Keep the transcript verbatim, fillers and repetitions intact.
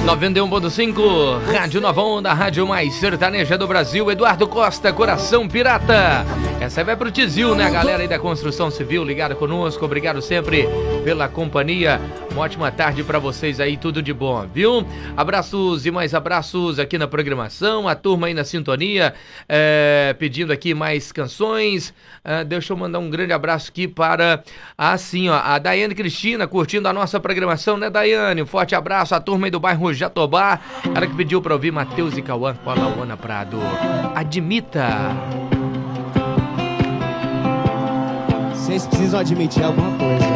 noventa e um ponto cinco, Rádio Nova Onda, a rádio mais sertaneja do Brasil. Eduardo Costa, Coração Pirata. Essa aí vai pro Tizil, né, galera aí da construção civil, ligado conosco. Obrigado sempre pela companhia. Uma ótima tarde pra vocês aí, tudo de bom, viu? Abraços e mais abraços aqui na programação. A turma aí na sintonia, é, pedindo aqui mais canções. É, deixa eu mandar um grande abraço aqui para, assim, ó, a Daiane Cristina, curtindo a nossa programação, né, Daiane? Um forte abraço. A turma aí do bairro Jatobá, ela que pediu pra ouvir Matheus e Cauã com a Lauana Prado. Admita. Vocês precisam admitir alguma